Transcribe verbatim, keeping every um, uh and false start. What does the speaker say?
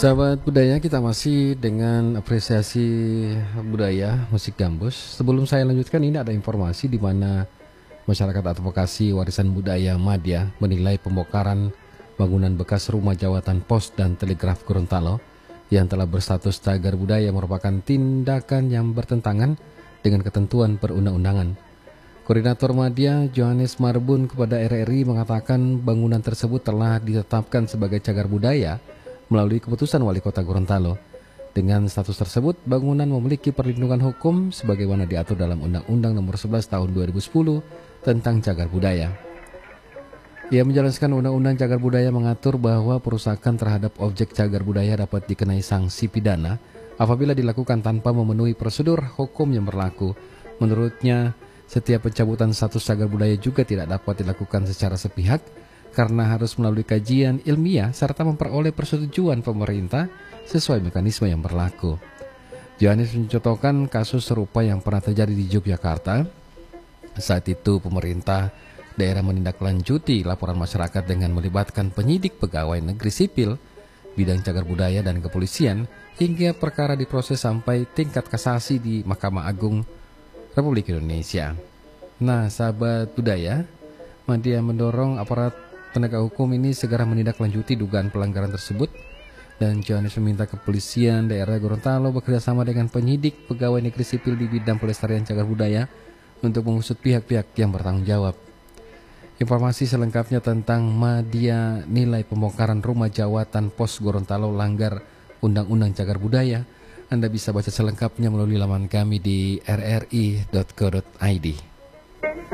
Sahabat budaya, kita masih dengan apresiasi budaya musik gambus. Sebelum saya lanjutkan, ini ada informasi di mana masyarakat advokasi warisan budaya Madya menilai pembongkaran bangunan bekas rumah jawatan pos dan telegraf Gorontalo yang telah berstatus cagar budaya merupakan tindakan yang bertentangan dengan ketentuan perundang-undangan. Koordinator Madya Johannes Marbun kepada R R I mengatakan bangunan tersebut telah ditetapkan sebagai cagar budaya melalui keputusan Wali Kota Gorontalo. Dengan status tersebut, bangunan memiliki perlindungan hukum sebagaimana diatur dalam Undang-Undang Nomor sebelas Tahun dua ribu sepuluh tentang cagar budaya. Ia menjelaskan Undang-Undang Cagar Budaya mengatur bahwa perusakan terhadap objek cagar budaya dapat dikenai sanksi pidana apabila dilakukan tanpa memenuhi prosedur hukum yang berlaku. Menurutnya, setiap pencabutan status cagar budaya juga tidak dapat dilakukan secara sepihak karena harus melalui kajian ilmiah serta memperoleh persetujuan pemerintah sesuai mekanisme yang berlaku. Johannes mencontohkan kasus serupa yang pernah terjadi di Yogyakarta. Saat itu pemerintah daerah menindaklanjuti laporan masyarakat dengan melibatkan penyidik pegawai negeri sipil, bidang cagar budaya dan kepolisian hingga perkara diproses sampai tingkat kasasi di Mahkamah Agung Republik Indonesia. Nah, sahabat budaya, Madya mendorong aparat penegak hukum ini segera menindaklanjuti dugaan pelanggaran tersebut, dan Johannes meminta kepolisian daerah Gorontalo bekerjasama dengan penyidik pegawai negeri sipil di bidang pelestarian cagar budaya untuk mengusut pihak-pihak yang bertanggung jawab. Informasi selengkapnya tentang Madya nilai pembongkaran rumah jawatan pos Gorontalo langgar Undang-Undang Cagar Budaya, Anda bisa baca selengkapnya melalui laman kami di r r i dot co dot i d.